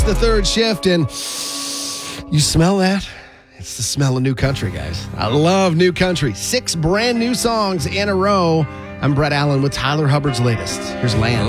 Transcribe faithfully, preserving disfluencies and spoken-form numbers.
The third shift, and you smell that? It's the smell of new country, guys. I love new country. Six brand new songs in a row. I'm Brett Allen with Tyler Hubbard's latest. Here's Land.